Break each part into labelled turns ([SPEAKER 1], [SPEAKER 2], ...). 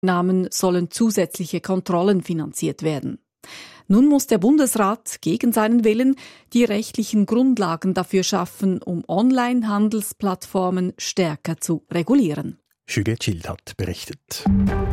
[SPEAKER 1] Namen sollen zusätzliche Kontrollen finanziert werden. Nun muss der Bundesrat gegen seinen Willen die rechtlichen Grundlagen dafür schaffen, um Online-Handelsplattformen stärker zu regulieren.
[SPEAKER 2] Juliette Schild hat berichtet.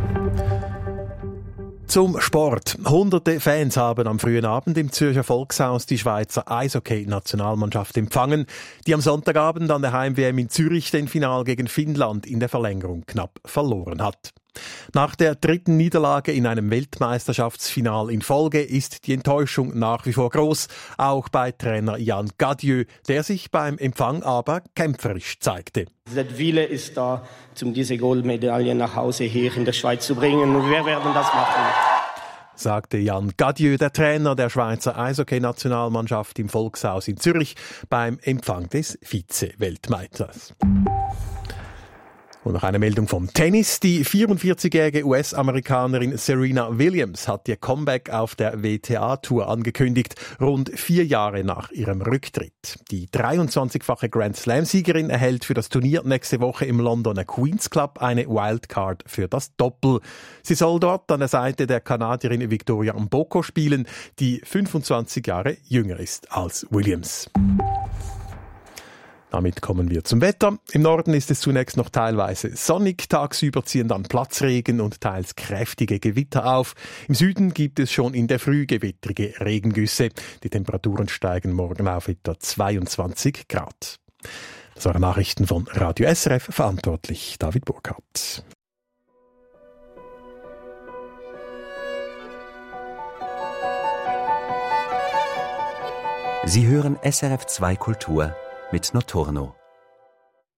[SPEAKER 2] Zum Sport. Hunderte Fans haben am frühen Abend im Zürcher Volkshaus die Schweizer Eishockey-Nationalmannschaft empfangen, die am Sonntagabend an der Heim-WM in Zürich den Final gegen Finnland in der Verlängerung knapp verloren hat. Nach der dritten Niederlage in einem Weltmeisterschaftsfinal in Folge ist die Enttäuschung nach wie vor groß, auch bei Trainer Jan Gadieu, der sich beim Empfang aber kämpferisch zeigte.
[SPEAKER 3] Der Wille ist da, um diese Goldmedaille nach Hause hier in der Schweiz zu bringen, und wir werden das machen,
[SPEAKER 2] sagte Jan Gadieu, der Trainer der Schweizer Eishockey-Nationalmannschaft im Volkshaus in Zürich beim Empfang des Vize-Weltmeisters. Und noch eine Meldung vom Tennis. Die 44-jährige US-Amerikanerin Serena Williams hat ihr Comeback auf der WTA-Tour angekündigt, rund 4 Jahre nach ihrem Rücktritt. Die 23-fache Grand-Slam-Siegerin erhält für das Turnier nächste Woche im Londoner Queen's Club eine Wildcard für das Doppel. Sie soll dort an der Seite der Kanadierin Victoria Mboko spielen, die 25 Jahre jünger ist als Williams. Damit kommen wir zum Wetter. Im Norden ist es zunächst noch teilweise sonnig, tagsüber ziehen dann Platzregen und teils kräftige Gewitter auf. Im Süden gibt es schon in der Früh gewittrige Regengüsse. Die Temperaturen steigen morgen auf etwa 22 Grad. Das waren Nachrichten von Radio SRF, verantwortlich David Burkhardt.
[SPEAKER 4] Sie hören SRF 2 Kultur mit Notorno.